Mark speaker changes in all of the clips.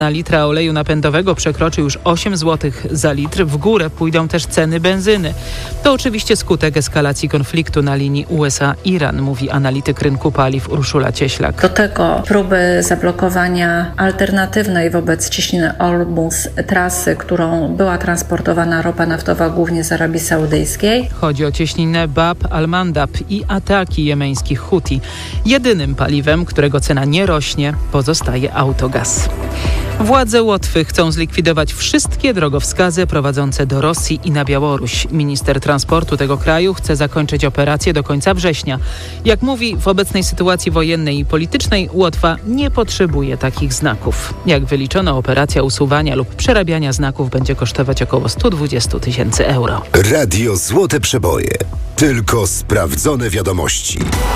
Speaker 1: na litra oleju napędowego przekroczy już 8 zł za litr. W górę pójdą też ceny benzyny. To oczywiście skutek eskalacji konfliktu na linii USA-Iran, mówi analityk rynku paliw Urszula Cieślak.
Speaker 2: Do tego próby zablokowania alternatywnej wobec cieśniny Ormus trasy, którą była transportowana ropa naftowa głównie z Arabii Saudyjskiej.
Speaker 1: Chodzi o cieśninę Bab al-Mandab i ataki jemeńskich Huti. Jedynym paliwem, którego cena nie rośnie, pozostaje autogaz. Władze Łotwy chcą zlikwidować wszystkie drogowskazy prowadzące do Rosji i na Białoruś. Minister transportu tego kraju chce zakończyć operację do końca września. Jak mówi, w obecnej sytuacji wojennej i politycznej Łotwa nie potrzebuje takich znaków. Jak wyliczono, operacja usuwania lub przerabiania znaków będzie kosztować około 120 000 euro.
Speaker 3: Radio Złote Przeboje. Tylko sprawdzone wiadomości.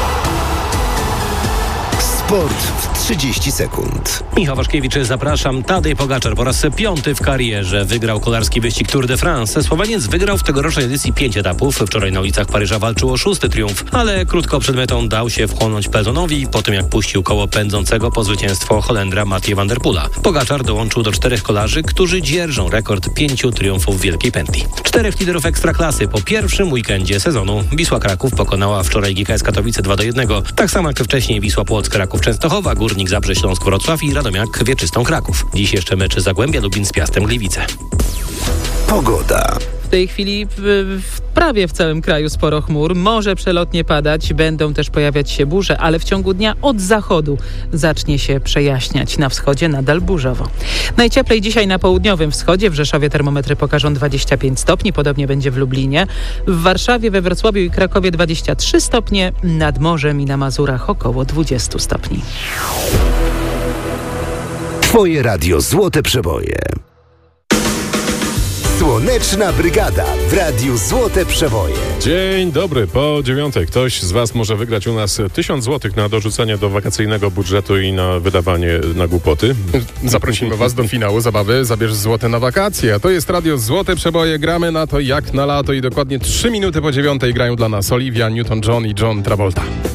Speaker 3: Sport w 30 sekund.
Speaker 4: Michał Waszkiewicz, zapraszam. Tadej Pogaczar po raz 5. w karierze wygrał kolarski wyścig Tour de France. Słoweniec wygrał w tegorocznej edycji 5 etapów. Wczoraj na ulicach Paryża walczył o 6. triumf, ale krótko przed metą dał się wchłonąć pelotonowi po tym, jak puścił koło pędzącego po zwycięstwo Holendra Mathieu van der Poela. Pogaczar dołączył do 4 kolarzy, którzy dzierżą rekord 5 triumfów w Wielkiej Pętli. 4 liderów Ekstraklasy po pierwszym weekendzie sezonu. Wisła Kraków pokonała wczoraj GKS Katowice 2-1. Tak samo jak wcześniej Wisła Płock Kraków Częstochowa, Górnik Zabrze Śląsk Wrocław i Radomiak Wieczystą Kraków. Dziś jeszcze mecze Zagłębia Lubin z Piastem Gliwice.
Speaker 3: Pogoda.
Speaker 1: W tej chwili prawie w całym kraju sporo chmur. Może przelotnie padać, będą też pojawiać się burze, ale w ciągu dnia od zachodu zacznie się przejaśniać. Na wschodzie nadal burzowo. Najcieplej dzisiaj na południowym wschodzie. W Rzeszowie termometry pokażą 25 stopni, podobnie będzie w Lublinie. W Warszawie, we Wrocławiu i Krakowie 23 stopnie, nad morzem i na Mazurach około 20 stopni.
Speaker 3: Twoje radio Złote Przeboje. Słoneczna Brygada w Radiu Złote Przeboje.
Speaker 5: Dzień dobry, po 9:00 ktoś z Was może wygrać u nas 1000 zł na dorzucenie do wakacyjnego budżetu i na wydawanie na głupoty.
Speaker 6: Zaprosimy Was do finału zabawy Zabierz złote na wakacje. A to jest Radio Złote Przeboje. Gramy na to jak na lato i dokładnie 3 minuty po 9:00 grają dla nas Olivia Newton-John i John Travolta.